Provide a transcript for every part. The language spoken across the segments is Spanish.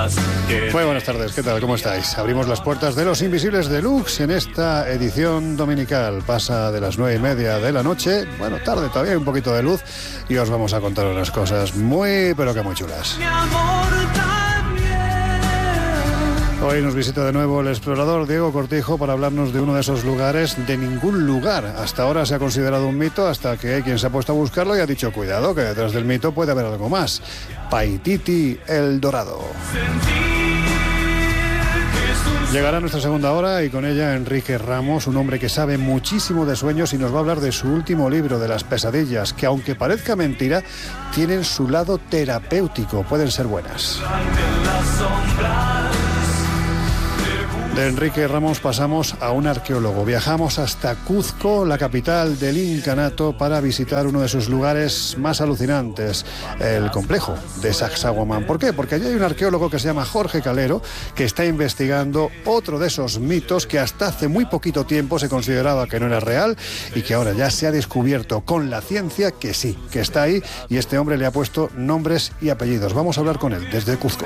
Muy buenas tardes, ¿qué tal? ¿Cómo estáis? Abrimos las puertas de Los Invisibles Deluxe en esta edición dominical. Pasa de las 9:30 de la noche, bueno, tarde todavía, hay un poquito de luz, y os vamos a contar unas cosas muy, pero que muy chulas. Hoy nos visita de nuevo el explorador Diego Cortijo para hablarnos de uno de esos lugares de ningún lugar. Hasta ahora se ha considerado un mito, hasta que hay quien se ha puesto a buscarlo y ha dicho, cuidado, que detrás del mito puede haber algo más. Paititi El Dorado. Llegará nuestra segunda hora y con ella Enrique Ramos, un hombre que sabe muchísimo de sueños y nos va a hablar de su último libro, de las pesadillas, que aunque parezca mentira, tienen su lado terapéutico, pueden ser buenas. De Enrique Ramos pasamos a un arqueólogo. Viajamos hasta Cuzco, la capital del incanato, para visitar uno de sus lugares más alucinantes, el complejo de Sacsayhuamán. ¿Por qué? Porque allí hay un arqueólogo que se llama Jorge Calero, que está investigando otro de esos mitos que hasta hace muy poquito tiempo se consideraba que no era real y que ahora ya se ha descubierto con la ciencia que sí, que está ahí, y este hombre le ha puesto nombres y apellidos. Vamos a hablar con él desde Cuzco.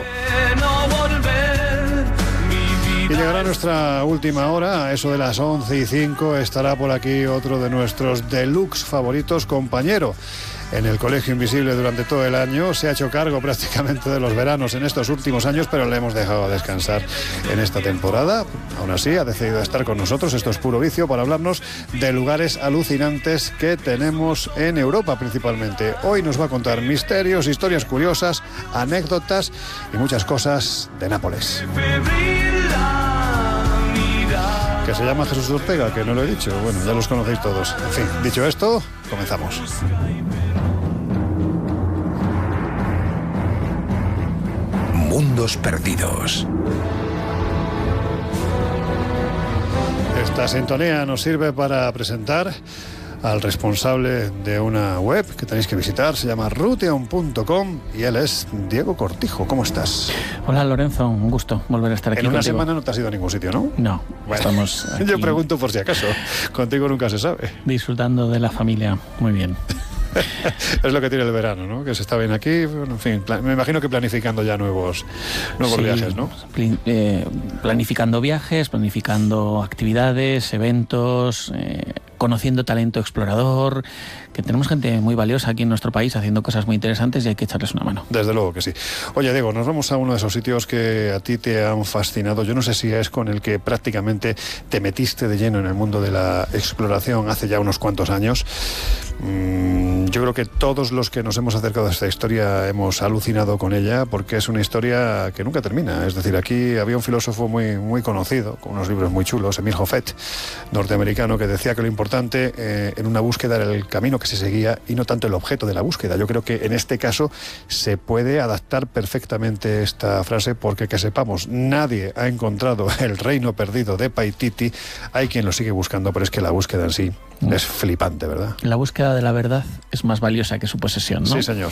Y llegará nuestra última hora, a eso de las 11:05, estará por aquí otro de nuestros deluxe favoritos, compañero en el Colegio Invisible durante todo el año. Se ha hecho cargo prácticamente de los veranos en estos últimos años, pero le hemos dejado descansar en esta temporada. Aún así, ha decidido estar con nosotros, esto es Puro Vicio, para hablarnos de lugares alucinantes que tenemos en Europa principalmente. Hoy nos va a contar misterios, historias curiosas, anécdotas y muchas cosas de Nápoles. Que se llama Jesús Ortega, que no lo he dicho. Bueno, ya los conocéis todos. En fin, dicho esto, comenzamos. Mundos perdidos. Esta sintonía nos sirve para presentar al responsable de una web que tenéis que visitar, se llama ruteon.com, y él es Diego Cortijo. ¿Cómo estás? Hola Lorenzo, un gusto volver a estar aquí. En una contigo. semana no te has ido a ningún sitio, ¿no? No, bueno, estamos aquí yo pregunto por si acaso, contigo nunca se sabe. disfrutando de la familia, muy bien. Es lo que tiene el verano, ¿no? Que se está bien aquí, bueno, en fin, me imagino que planificando ya nuevos sí, viajes, ¿no? Planificando viajes, planificando actividades, eventos, conociendo talento explorador, que tenemos gente muy valiosa aquí en nuestro país haciendo cosas muy interesantes y hay que echarles una mano. Desde luego que sí. Oye, Diego, nos vamos a uno de esos sitios que a ti te han fascinado. Yo no sé si es con el que prácticamente te metiste de lleno en el mundo de la exploración hace ya unos cuantos años. Yo creo que todos los que nos hemos acercado a esta historia hemos alucinado con ella, porque es una historia que nunca termina. Es decir, aquí había un filósofo muy, muy conocido, con unos libros muy chulos, Emil Hofet, norteamericano, que decía que lo importante en una búsqueda era el camino que se seguía y no tanto el objeto de la búsqueda. Yo creo que en este caso se puede adaptar perfectamente esta frase, porque que sepamos, nadie ha encontrado el reino perdido de Paititi. Hay quien lo sigue buscando, pero es que la búsqueda en sí es flipante, ¿verdad? La búsqueda de la verdad es más valiosa que su posesión, ¿no? Sí, señor.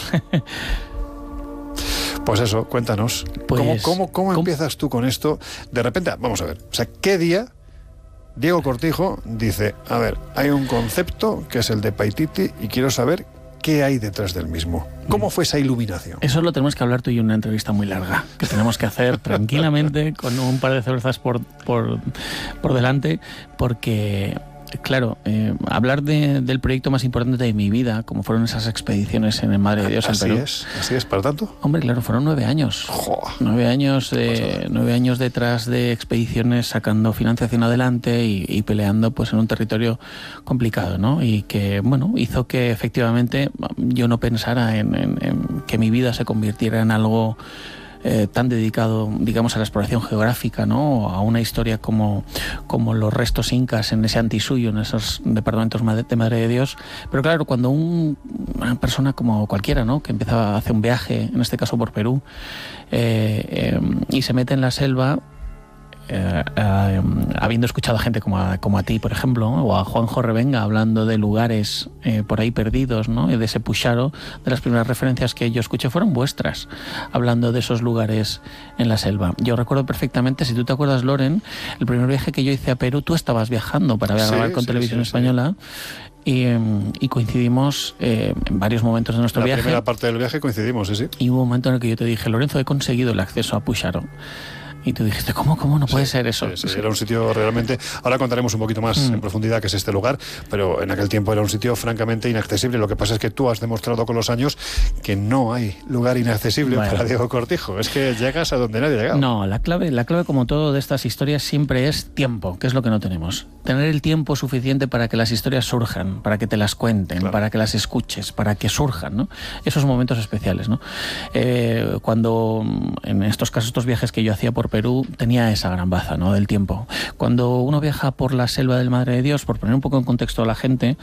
Pues eso, cuéntanos. Pues, ¿Cómo empiezas tú con esto? De repente, vamos a ver, o sea, ¿qué día Diego Cortijo dice, a ver, hay un concepto que es el de Paititi y quiero saber qué hay detrás del mismo? ¿Cómo fue esa iluminación? Eso lo tenemos que hablar tú y en una entrevista muy larga, que tenemos que hacer tranquilamente con un par de cervezas por delante, porque... Claro, hablar del proyecto más importante de mi vida, como fueron esas expediciones en el Madre de Dios en Perú. Así es, ¿para tanto? Hombre, claro, fueron 9 años. ¡Joder! 9 años detrás de expediciones, sacando financiación adelante y peleando pues en un territorio complicado, ¿no? Y que, bueno, hizo que efectivamente yo no pensara en que mi vida se convirtiera en algo tan dedicado, digamos, a la exploración geográfica, ¿no? A una historia como los restos incas en ese Antisuyo, en esos departamentos de Madre de Dios. Pero claro, cuando una persona como cualquiera, ¿no? Que empieza a hacer un viaje, en este caso por Perú, y se mete en la selva, habiendo escuchado a gente como a ti, por ejemplo, ¿no? O a Juanjo Revenga hablando de lugares por ahí perdidos, ¿no? Y de ese Puxaro, de las primeras referencias que yo escuché fueron vuestras, hablando de esos lugares en la selva. Yo recuerdo perfectamente, si tú te acuerdas, Loren, el primer viaje que yo hice a Perú, tú estabas viajando para grabar con Televisión Española. Y coincidimos en varios momentos de nuestro viaje. La primera parte del viaje coincidimos, sí. Y hubo un momento en el que yo te dije, Lorenzo, he conseguido el acceso a Puxaro. Y tú dijiste, ¿cómo no puede ser eso? Sí, era un sitio realmente... Ahora contaremos un poquito más en profundidad qué es este lugar, pero en aquel tiempo era un sitio francamente inaccesible. Lo que pasa es que tú has demostrado con los años que no hay lugar inaccesible para Diego Cortijo. Es que llegas a donde nadie ha llegado. No, la clave como todo de estas historias siempre es tiempo, que es lo que no tenemos. Tener el tiempo suficiente para que las historias surjan, para que te las cuenten, para que las escuches, para que surjan, ¿no? Esos momentos especiales, ¿no? Cuando, en estos casos, estos viajes que yo hacía por Perú, tenía esa gran baza, ¿no? Del tiempo. Cuando uno viaja por la selva del Madre de Dios, por poner un poco en contexto a la gente,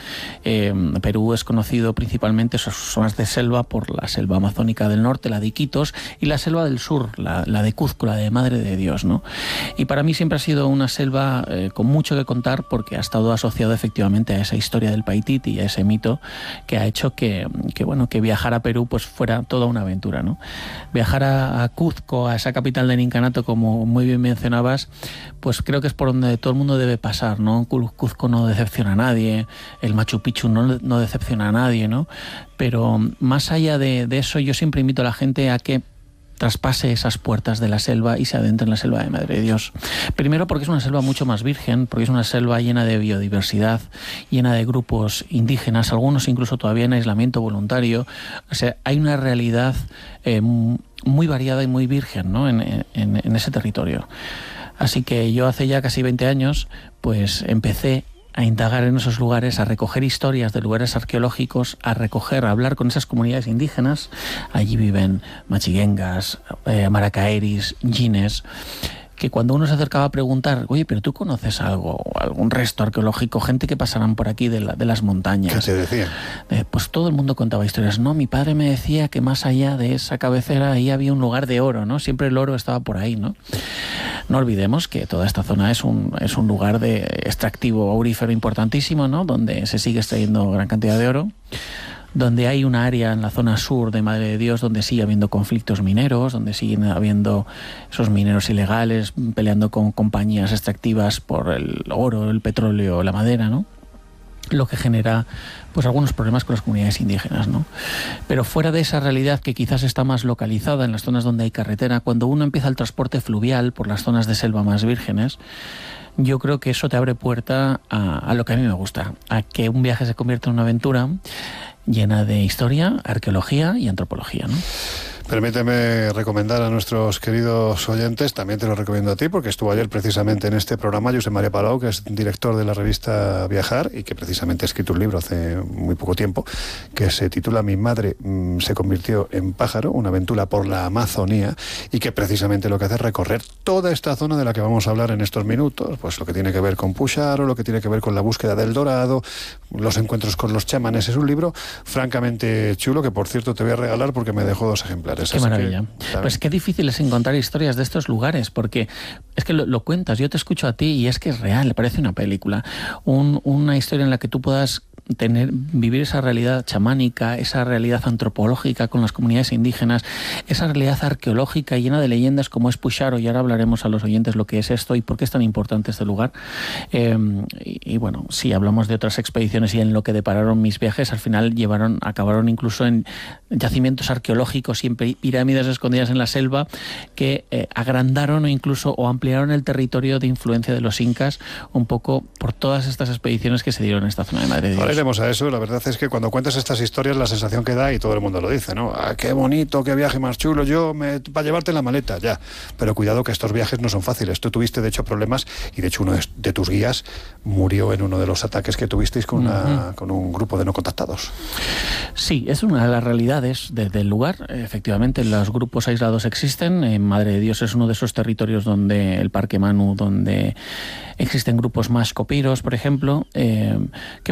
Perú es conocido principalmente, sus zonas de selva, por la selva amazónica del norte, la de Iquitos, y la selva del sur, la de Cuzco, la de Madre de Dios, ¿no? Y para mí siempre ha sido una selva con mucho que contar, porque ha estado asociado efectivamente a esa historia del Paititi y a ese mito que ha hecho que viajar a Perú pues fuera toda una aventura, ¿no? Viajar a Cuzco, a esa capital del incanato, como muy bien mencionabas, pues creo que es por donde todo el mundo debe pasar, ¿no? Cuzco no decepciona a nadie, el Machu Picchu no decepciona a nadie, ¿no? Pero más allá de eso, yo siempre invito a la gente a que traspase esas puertas de la selva y se adentre en la selva de Madre de Dios. Primero porque es una selva mucho más virgen, porque es una selva llena de biodiversidad, llena de grupos indígenas, algunos incluso todavía en aislamiento voluntario. O sea, hay una realidad muy variada y muy virgen, ¿no? en ese territorio. Así que yo hace ya casi 20 años pues empecé a indagar en esos lugares, a recoger historias de lugares arqueológicos, a hablar con esas comunidades indígenas. Allí viven machiguengas, maracaeris, yines, que cuando uno se acercaba a preguntar, oye, pero tú conoces algo, algún resto arqueológico, gente que pasarán por aquí de las montañas. ¿Qué te decían? Pues todo el mundo contaba historias. No, mi padre me decía que más allá de esa cabecera ahí había un lugar de oro, ¿no? Siempre el oro estaba por ahí, ¿no? No olvidemos que toda esta zona es un lugar de extractivo aurífero importantísimo, ¿no? Donde se sigue extrayendo gran cantidad de oro, donde hay un área en la zona sur de Madre de Dios donde sigue habiendo conflictos mineros, donde siguen habiendo esos mineros ilegales peleando con compañías extractivas por el oro, el petróleo, la madera, ¿no? Lo que genera pues algunos problemas con las comunidades indígenas, ¿no? Pero fuera de esa realidad que quizás está más localizada en las zonas donde hay carretera, cuando uno empieza el transporte fluvial por las zonas de selva más vírgenes, yo creo que eso te abre puerta a lo que a mí me gusta, a que un viaje se convierta en una aventura llena de historia, arqueología y antropología, ¿no? Permíteme recomendar a nuestros queridos oyentes, también te lo recomiendo a ti, porque estuvo ayer precisamente en este programa Josep María Palau, que es director de la revista Viajar y que precisamente ha escrito un libro hace muy poco tiempo que se titula Mi madre se convirtió en pájaro, una aventura por la Amazonía, y que precisamente lo que hace es recorrer toda esta zona de la que vamos a hablar en estos minutos, pues lo que tiene que ver con Puxaro, lo que tiene que ver con la búsqueda del dorado, los encuentros con los chamanes. Es un libro francamente chulo que, por cierto, te voy a regalar porque me dejó 2 ejemplares. Qué maravilla. Pues qué difícil es encontrar historias de estos lugares, porque es que lo cuentas, yo te escucho a ti y es que es real, parece una película. Una historia en la que tú puedas vivir esa realidad chamánica, esa realidad antropológica con las comunidades indígenas, esa realidad arqueológica llena de leyendas como es Puxaro, y ahora hablaremos a los oyentes lo que es esto y por qué es tan importante este lugar. Y bueno, si hablamos de otras expediciones y en lo que depararon mis viajes, al final acabaron incluso en yacimientos arqueológicos y en pirámides escondidas en la selva que agrandaron o ampliaron el territorio de influencia de los incas un poco por todas estas expediciones que se dieron en esta zona de Madre de Dios. Ahora iremos a eso. La verdad es que cuando cuentas estas historias, la sensación que da, y todo el mundo lo dice, ¿no? Ah, qué bonito, qué viaje más chulo, para llevarte en la maleta, ya. Pero cuidado que estos viajes no son fáciles. Tú tuviste, de hecho, problemas, y de hecho uno de tus guías murió en uno de los ataques que tuvisteis con un grupo de no contactados. Sí, es una de las realidades del lugar. Efectivamente, los grupos aislados existen. En Madre de Dios es uno de esos territorios donde el Parque Manu, donde existen grupos más copiros, por ejemplo, que bueno,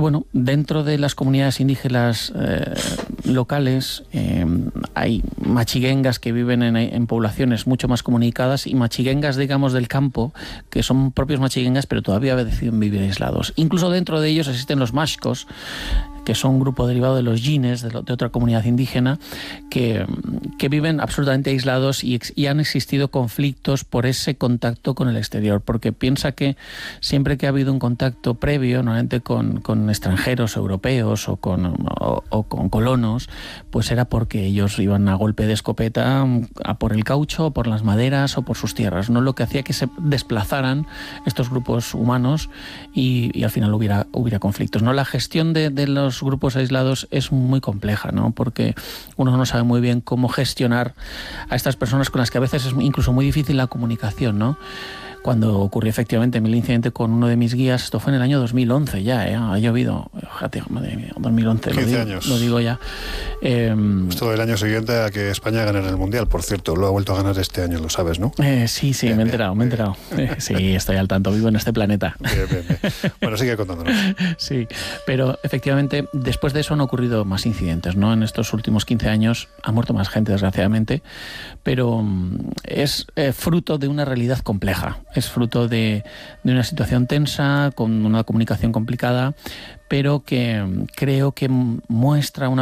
dentro de las comunidades indígenas locales hay machiguengas que viven en poblaciones mucho más comunicadas y machiguengas, digamos, del campo, que son propios machiguengas, pero todavía deciden vivir aislados. Incluso dentro de ellos existen los mashcos, que son un grupo derivado de los yines, de otra comunidad indígena, que viven absolutamente aislados y han existido conflictos por ese contacto con el exterior, porque piensa que siempre que ha habido un contacto previo, normalmente con extranjeros europeos o con colonos, pues era porque ellos iban a golpe de escopeta a por el caucho, o por las maderas o por sus tierras, ¿no? Lo que hacía que se desplazaran estos grupos humanos y al final hubiera conflictos, ¿no? La gestión de los grupos aislados es muy compleja, ¿no? Porque uno no sabe muy bien cómo gestionar a estas personas con las que a veces es incluso muy difícil la comunicación, ¿no? Cuando ocurrió efectivamente el incidente con uno de mis guías, esto fue en el año 2011 ya, ha llovido, fíjate, madre mía, 2011, 15 años. Lo digo ya. Esto del año siguiente a que España ganara el Mundial, por cierto, lo ha vuelto a ganar este año, lo sabes, ¿no? Sí, bien, me he enterado. Sí, estoy al tanto, vivo en este planeta. Bien. Bueno, sigue contándonos. Sí, pero efectivamente, después de eso han ocurrido más incidentes, ¿no? En estos últimos 15 años ha muerto más gente, desgraciadamente, pero es fruto de una realidad compleja. Es fruto de una situación tensa, con una comunicación complicada, pero que creo que muestra una